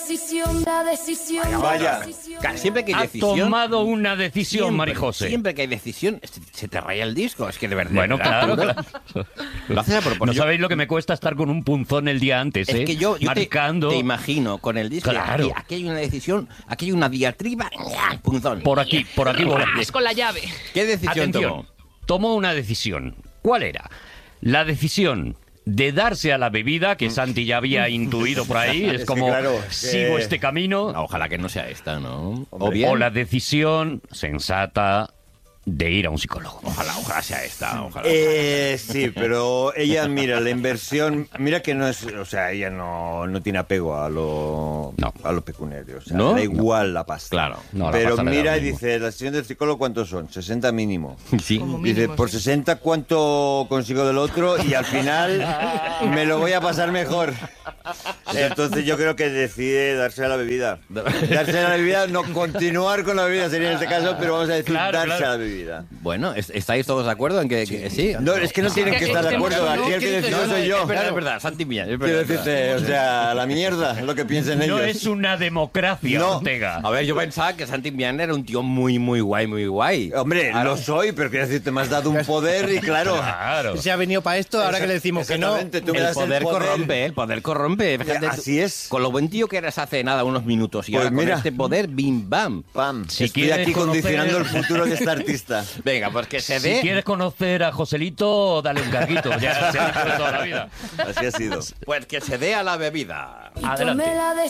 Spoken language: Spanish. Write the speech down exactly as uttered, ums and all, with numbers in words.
decisión, la decisión. Vaya, Ca- Siempre que hay Ha decisión... tomado una decisión, siempre, Marijose. Siempre que hay decisión, se, se te raya el disco. Es que de verdad... Bueno, de verdad, claro, tú no- claro. Lo haces a propósito. No sabéis lo que me cuesta estar con un punzón el día antes, ¿eh? Es que yo, yo te, Marcando te imagino con el disco. Claro. Aquí, aquí hay una decisión, aquí hay una diatriba, ¡ña! Punzón. por aquí, por aquí voy. Vas con la llave. ¿Qué decisión Atención, tomó? tomó una decisión. ¿Cuál era? La decisión de darse a la bebida, que Santi ya había intuido por ahí, es, Es que como, claro, es sigo que- este camino, No, ojalá que no sea esta, ¿no? Hombre. O bien, o la decisión sensata de ir a un psicólogo. ojalá, ojalá sea esta, ojalá. Eh, sí, pero ella, mira, la inversión, mira que no es, o sea, ella no, no tiene apego a lo, No. a lo pecuniario, o sea, ¿No? le da igual la pasta. Claro. No, la pero pasta le da mira lo y mismo. dice, la sesión del psicólogo, ¿cuántos son? sesenta mínimo. Sí. Como Dice, mínimo, por sí. sesenta, ¿cuánto consigo del otro? Y al final me lo voy a pasar mejor. Entonces yo creo que decide darse a la bebida. Darse a la bebida, no continuar con la bebida sería en este caso, pero vamos a decir Claro, darse claro. a la bebida. Bueno, ¿es- ¿estáis todos de acuerdo en que, que sí? No, es que no tienen que estar de acuerdo. Aquí el que decidió soy yo. Es verdad, es verdad, Santi Millán, es Quiero verdad. decirte, o sea, la mierda, lo que piensen ellos. No es una democracia, No. Ortega. A ver, yo pensaba que Santi Millán era un tío muy, muy guay, muy guay. Hombre, lo soy, pero quiero decirte, me has dado un poder y claro... Claro. Se ha venido para esto, ahora que le decimos que no. Exactamente, tú me El das poder, corrompe, el poder corrompe. Fíjate, Así es. Con lo buen tío que eras hace nada, unos minutos, y Pues ahora mira. con este poder, bim, bam. Pam, Si estoy quieres aquí conocer- condicionando el futuro de este artista. Venga, pues que se Si dé... quieres conocer a Joselito, dale un carguito. Ya se ha dicho toda la vida. Así ha sido. Pues que se dé a la bebida. Adelante. Tomé la